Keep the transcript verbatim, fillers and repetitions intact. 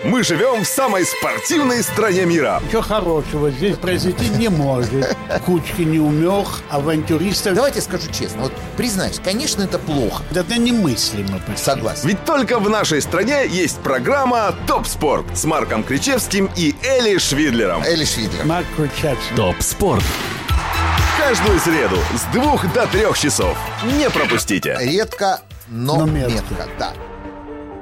Мы живем в самой спортивной стране мира. Ничего хорошего здесь произойти не может. Кучки неумех, авантюристов. Давайте скажу честно, вот признаюсь, конечно, это плохо. Это немыслимо почти. Согласен. Ведь только в нашей стране есть программа «Топ Спорт» с Марком Кричевским и Эли Швидлером. Эли Швидлер. Марк Кричевский. Топ Спорт. Каждую среду с двух до трех часов. Не пропустите. Редко, но, Но метко. метко, да.